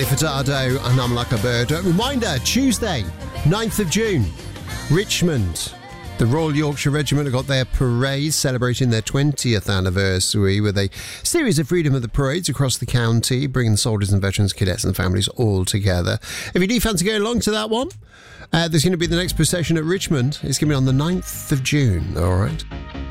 Nelly Furtado and I'm Like a Bird. Reminder, Tuesday, 9th of June, Richmond. The Royal Yorkshire Regiment have got their parade celebrating their 20th anniversary with a series of Freedom of the Parades across the county, bringing soldiers and veterans, cadets and families all together. If you do fancy going along to that one, there's going to be the next procession at Richmond. It's going to be on the 9th of June, all right?